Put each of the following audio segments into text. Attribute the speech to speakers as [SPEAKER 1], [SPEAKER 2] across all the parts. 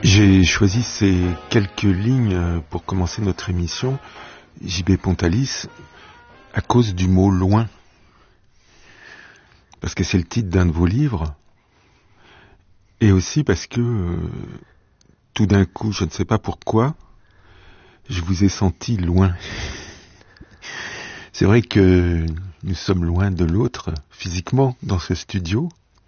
[SPEAKER 1] J'ai choisi ces quelques lignes pour commencer notre émission, J.B. Pontalis, à cause du mot « loin ». Parce que c'est le titre d'un de vos livres, et aussi parce que, tout d'un coup, je ne sais pas pourquoi, je vous ai senti loin. C'est vrai que nous sommes loin de l'autre, physiquement, dans ce studio,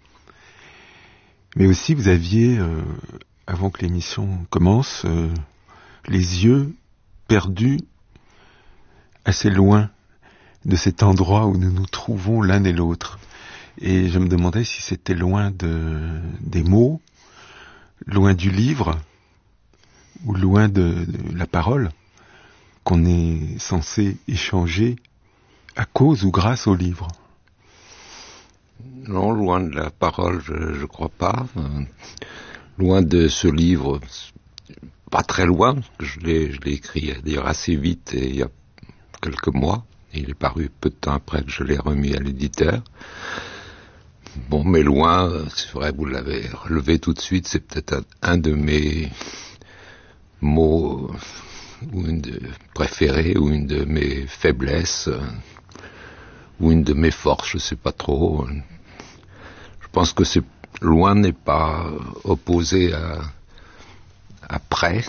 [SPEAKER 1] mais aussi vous aviez... avant que l'émission commence, les yeux perdus assez loin de cet endroit où nous nous trouvons l'un et l'autre. Et je me demandais si c'était loin des mots, loin du livre, ou loin de la parole qu'on est censé échanger à cause ou grâce au livre.
[SPEAKER 2] Non, loin de la parole, je crois pas. Loin de ce livre, pas très loin, je l'ai écrit d'ailleurs assez vite, et il y a quelques mois. Il est paru peu de temps après que je l'ai remis à l'éditeur. Bon, mais loin, c'est vrai, vous l'avez relevé tout de suite, c'est peut-être un de mes mots, ou une de préférés, ou une de mes faiblesses, ou une de mes forces, je sais pas trop. Je pense que c'est loin n'est pas opposé à près,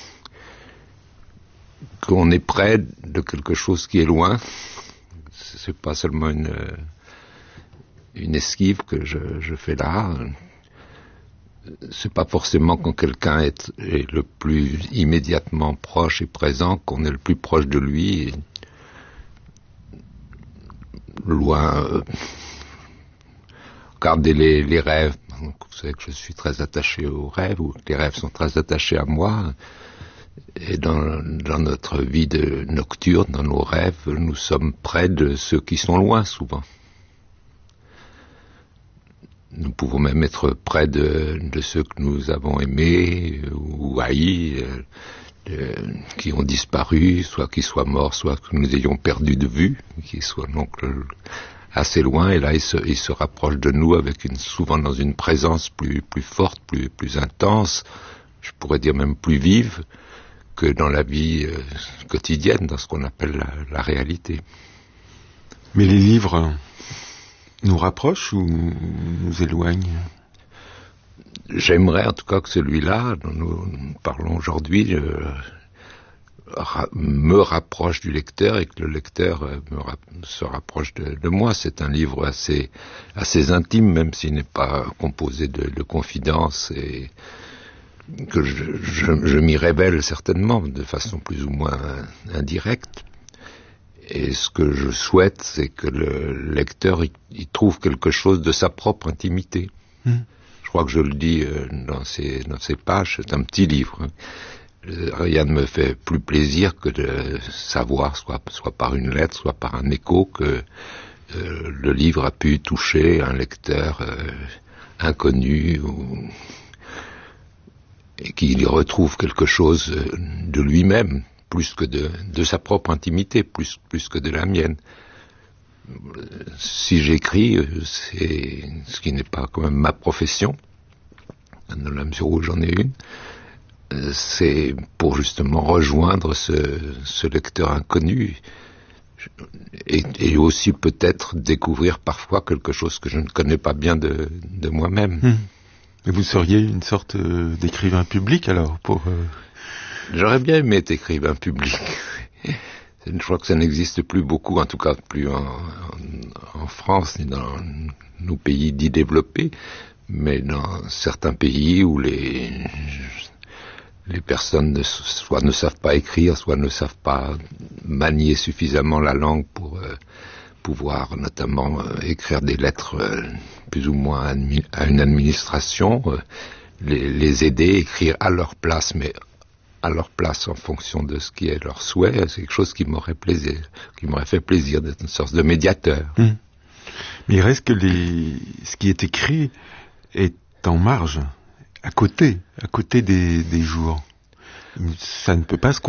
[SPEAKER 2] qu'on est près de quelque chose qui est loin. C'est pas seulement une esquive que je fais là. C'est pas forcément quand quelqu'un est le plus immédiatement proche et présent qu'on est le plus proche de lui. Loin. Regardez les rêves. Vous savez que je suis très attaché aux rêves, ou les rêves sont très attachés à moi. Et dans notre vie de nocturne, dans nos rêves, nous sommes près de ceux qui sont loin, souvent. Nous pouvons même être près de ceux que nous avons aimés ou haïs, qui ont disparu, soit qui soient morts, soit que nous ayons perdu de vue, qui soient donc assez loin, et là il se rapproche de nous avec souvent dans une présence plus forte, plus intense, je pourrais dire même plus vive que dans la vie quotidienne, dans ce qu'on appelle la réalité.
[SPEAKER 1] Mais les livres nous rapprochent ou nous éloignent ?
[SPEAKER 2] J'aimerais en tout cas que celui-là, dont nous parlons aujourd'hui, me rapproche du lecteur, et que le lecteur se rapproche de moi. C'est un livre assez intime, même s'il n'est pas composé de confidences, et que je m'y révèle certainement de façon plus ou moins indirecte. Et ce que je souhaite, c'est que le lecteur y trouve quelque chose de sa propre intimité. Je crois que je le dis dans ces pages, c'est un petit livre, hein. Rien ne me fait plus plaisir que de savoir, soit par une lettre, soit par un écho, que le livre a pu toucher un lecteur inconnu, et qu'il y retrouve quelque chose de lui-même, plus que de sa propre intimité, plus que de la mienne. Si j'écris, c'est ce qui n'est pas quand même ma profession, dans la mesure où j'en ai une, c'est pour justement rejoindre ce lecteur inconnu, et aussi peut-être découvrir parfois quelque chose que je ne connais pas bien de moi-même.
[SPEAKER 1] Et vous seriez une sorte d'écrivain public alors pour...
[SPEAKER 2] J'aurais bien aimé être écrivain public. Je crois que ça n'existe plus beaucoup, en tout cas plus en France ni dans nos pays dits développés, mais dans certains pays où les personnes soit ne savent pas écrire, soit ne savent pas manier suffisamment la langue pour pouvoir notamment écrire des lettres plus ou moins à une administration, les aider, écrire à leur place, mais à leur place en fonction de ce qui est leur souhait. C'est quelque chose qui m'aurait fait plaisir d'être une sorte de médiateur.
[SPEAKER 1] Mais il reste que ce qui est écrit est en marge, à côté des jours. Ça ne peut pas se